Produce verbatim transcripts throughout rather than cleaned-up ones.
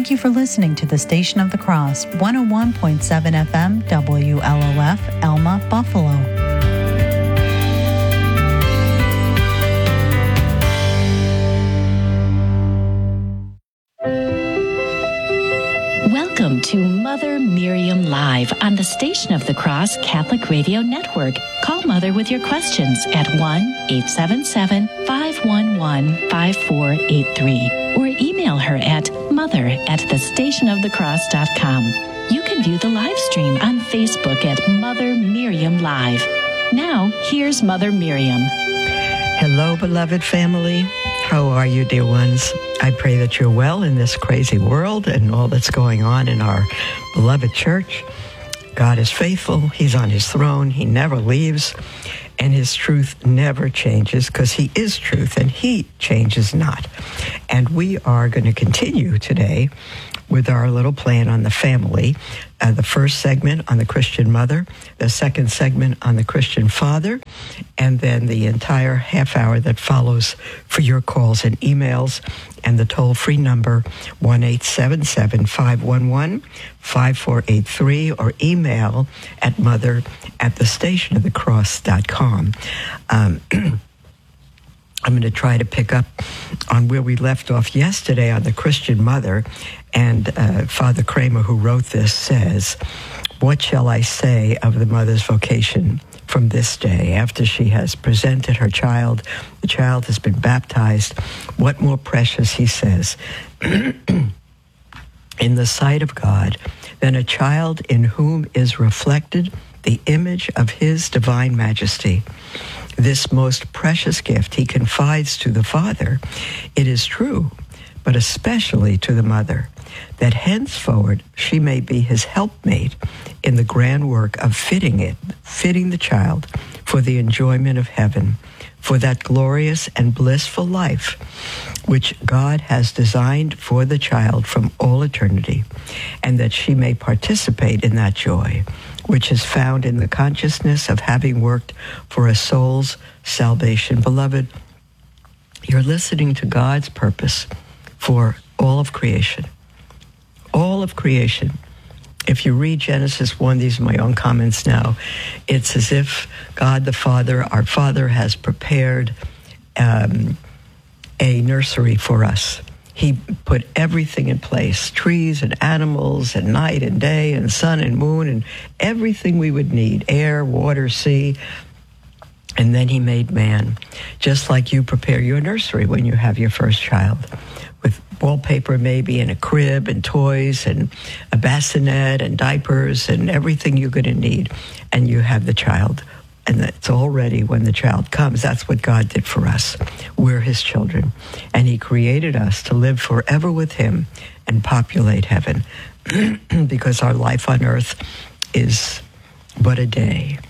Thank you for listening to the Station of the Cross, one oh one point seven F M, W L O F, Elma, Buffalo. Welcome to Mother Miriam Live on the Station of the Cross Catholic Radio Network. Call Mother with your questions at one eight seven seven, five one one, five four eight three or email her at mother at the station of the cross dot com. You can view the live stream on Facebook at Mother Miriam Live. Now, here's Mother Miriam. Hello, beloved family. How are you, dear ones? I pray that you're well in this crazy world and all that's going on in our beloved church. God is faithful. He's on his throne. He never leaves. And his truth never changes because he is truth and he changes not. And we are going to continue today with our little plan on the family. Uh, the first segment on the Christian mother, the second segment on the Christian father, and then the entire half hour that follows for your calls and emails, and the toll-free number one eight seven seven, five one one, five four eight three or email at mother at the station of the cross dot com. Um, I'm going to try to pick up on where we left off yesterday on the Christian mother. And uh, Father Kramer, who wrote this, says, "What shall I say of the mother's vocation from this day? After she has presented her child, the child has been baptized. What more precious," he says, "in the sight of God than a child in whom is reflected the image of his divine majesty? This most precious gift he confides to the Father. It is true, but especially to the mother, that henceforward she may be his helpmate in the grand work of fitting it, fitting the child for the enjoyment of heaven, for that glorious and blissful life which God has designed for the child from all eternity, and that she may participate in that joy, which is found in the consciousness of having worked for a soul's salvation." Beloved, you're listening to God's purpose for all of creation. All of creation. If you read Genesis one, these are my own comments now, it's as if God the Father, our Father, has prepared um, a nursery for us. He put everything in place, trees and animals and night and day and sun and moon and everything we would need, air, water, sea. And then he made man, just like you prepare your nursery when you have your first child, with wallpaper maybe and a crib and toys and a bassinet and diapers and everything you're going to need. And you have the child. And it's all ready when the child comes. That's what God did for us. We're his children. And he created us to live forever with him and populate heaven because our life on earth is but a day.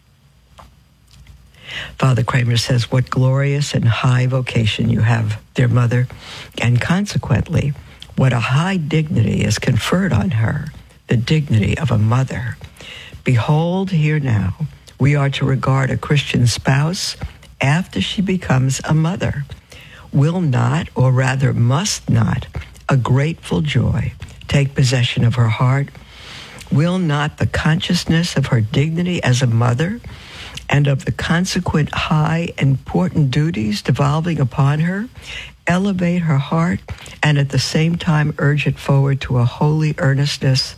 Father Kramer says, "What glorious and high vocation you have, dear mother, and consequently, what a high dignity is conferred on her, the dignity of a mother. Behold, here now, we are to regard a Christian spouse after she becomes a mother. Will not, or rather must not, a grateful joy take possession of her heart? Will not the consciousness of her dignity as a mother and of the consequent high important duties devolving upon her elevate her heart and at the same time urge it forward to a holy earnestness?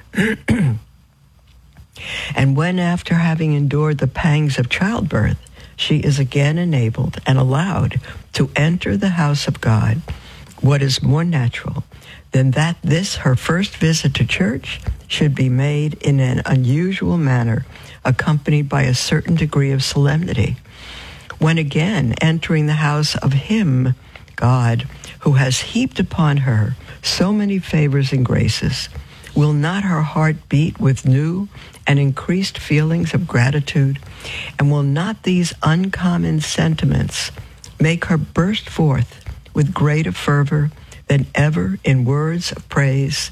And when, after having endured the pangs of childbirth, she is again enabled and allowed to enter the house of God, what is more natural than that this, her first visit to church, should be made in an unusual manner, accompanied by a certain degree of solemnity? When again entering the house of him, God, who has heaped upon her so many favors and graces, will not her heart beat with new and increased feelings of gratitude? And will not these uncommon sentiments make her burst forth with greater fervor than ever in words of praise?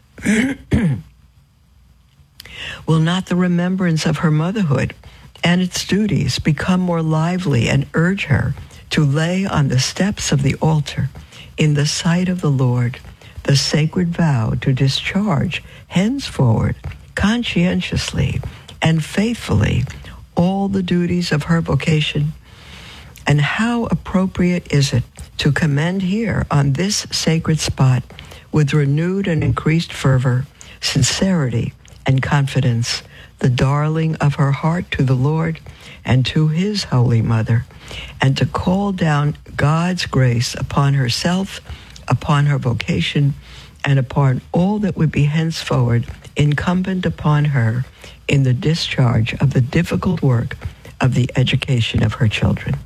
Will not the remembrance of her motherhood and its duties become more lively and urge her to lay on the steps of the altar in the sight of the Lord the sacred vow to discharge henceforward conscientiously and faithfully all the duties of her vocation? And how appropriate is it to commend here on this sacred spot with renewed and increased fervor, sincerity, and confidence, the darling of her heart to the Lord and to his Holy Mother, and to call down God's grace upon herself, upon her vocation, and upon all that would be henceforward incumbent upon her in the discharge of the difficult work of the education of her children.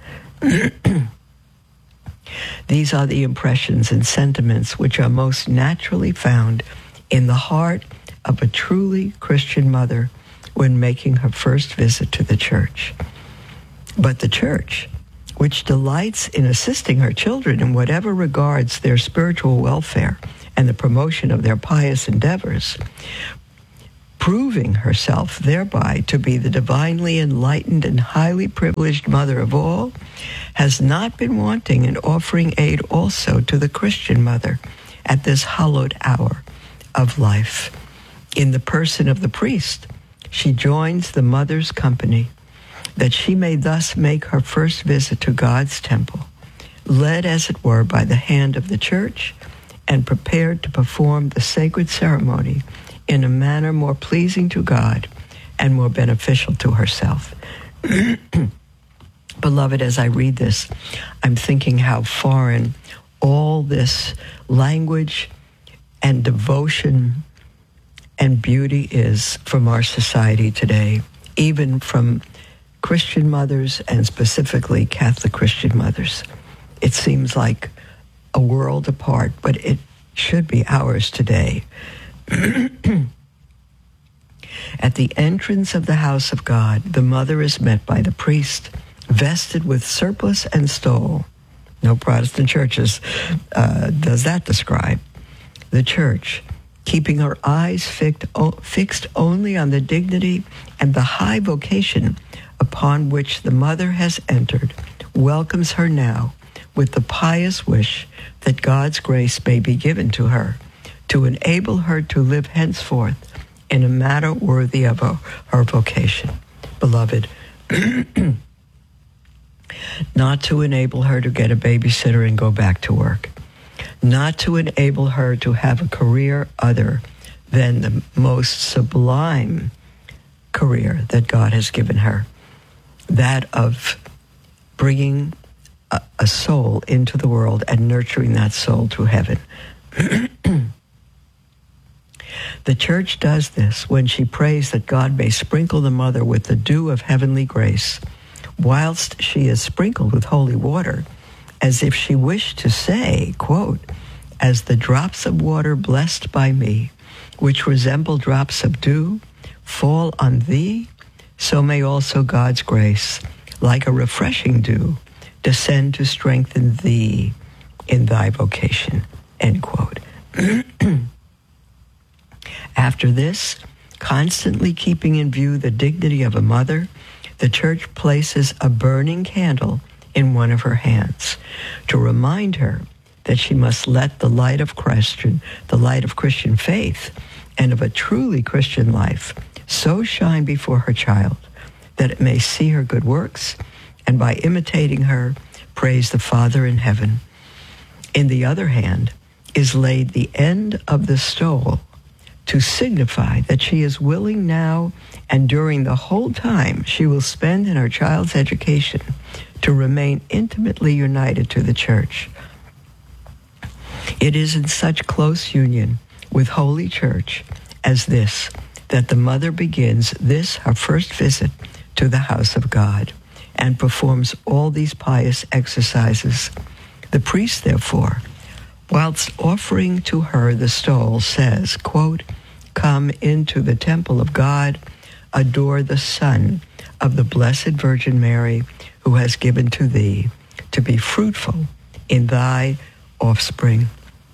These are the impressions and sentiments which are most naturally found in the heart of a truly Christian mother when making her first visit to the church. But the church, which delights in assisting her children in whatever regards their spiritual welfare and the promotion of their pious endeavors, proving herself thereby to be the divinely enlightened and highly privileged mother of all, has not been wanting in offering aid also to the Christian mother at this hallowed hour of life. In the person of the priest, she joins the mother's company, that she may thus make her first visit to God's temple, led as it were by the hand of the church, and prepared to perform the sacred ceremony in a manner more pleasing to God and more beneficial to herself. Beloved, as I read this, I'm thinking how foreign all this language and devotion and beauty is from our society today, even from Christian mothers and specifically Catholic Christian mothers. It seems like a world apart, but it should be ours today. At the entrance of the house of God, the mother is met by the priest, vested with surplice and stole. No Protestant churches uh, does that describe. The church, keeping her eyes fixed, fixed only on the dignity and the high vocation upon which the mother has entered, welcomes her now with the pious wish that God's grace may be given to her, to enable her to live henceforth in a manner worthy of her, her vocation. Beloved, not to enable her to get a babysitter and go back to work, not to enable her to have a career other than the most sublime career that God has given her, that of bringing a, a soul into the world and nurturing that soul to heaven. The church does this when she prays that God may sprinkle the mother with the dew of heavenly grace, whilst she is sprinkled with holy water, as if she wished to say, quote, "As the drops of water blessed by me, which resemble drops of dew, fall on thee, so may also God's grace, like a refreshing dew, descend to strengthen thee in thy vocation," end quote. After this, constantly keeping in view the dignity of a mother, the church places a burning candle in one of her hands to remind her that she must let the light of Christian, the light of Christian faith and of a truly Christian life so shine before her child that it may see her good works and by imitating her praise the Father in heaven. In the other hand is laid the end of the stole to signify that she is willing now and during the whole time she will spend in her child's education to remain intimately united to the church. It is in such close union with Holy Church as this that the mother begins this, her first visit to the house of God, and performs all these pious exercises. The priest, therefore, whilst offering to her the stole, says, quote, "Come into the temple of God, adore the Son of the Blessed Virgin Mary, who has given to thee to be fruitful in thy offspring."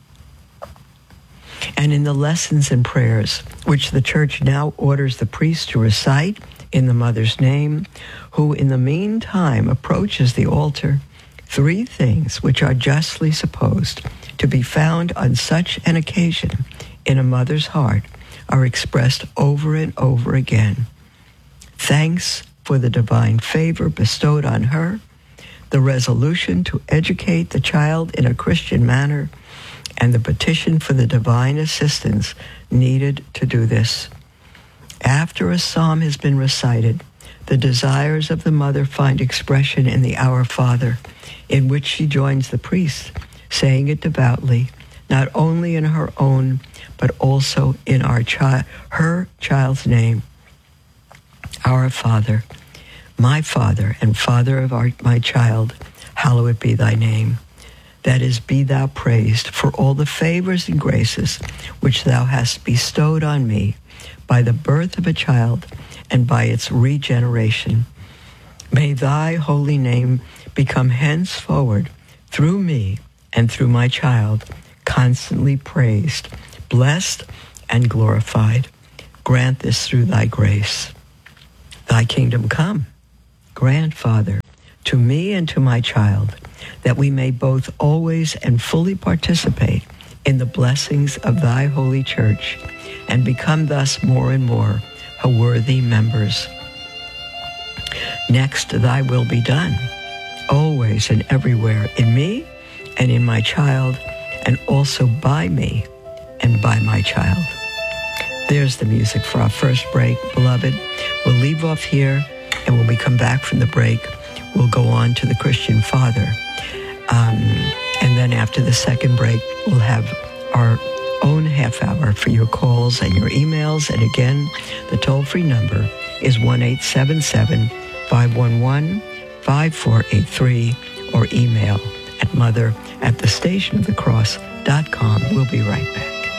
And in the lessons and prayers, which the church now orders the priest to recite in the mother's name, who in the meantime approaches the altar, three things which are justly supposed to be found on such an occasion in a mother's heart are expressed over and over again. Thanks for the divine favor bestowed on her, the resolution to educate the child in a Christian manner, and the petition for the divine assistance needed to do this. After a psalm has been recited, the desires of the mother find expression in the Our Father, in which she joins the priest, saying it devoutly, not only in her own, but also in our chi- her child's name. Our Father, my Father, and Father of our, my child, hallowed be thy name. That is, be thou praised for all the favors and graces which thou hast bestowed on me by the birth of a child and by its regeneration. May thy holy name become henceforward, through me and through my child, constantly praised, blessed, and glorified. Grant this through thy grace. Thy kingdom come. Grant, Father, to me and to my child, that we may both always and fully participate in the blessings of thy holy church, and become thus more and more her worthy members. Next, thy will be done, always and everywhere, in me and in my child, and also by me and by my child. There's the music for our first break, beloved. We'll leave off here, and when we come back from the break, we'll go on to the Christian Father. Um, and then after the second break, we'll have our own half hour for your calls and your emails. And again, the toll-free number is one eight seven seven, five one one, five four eight three, or email at mother at the station of the cross dot com. We'll be right back.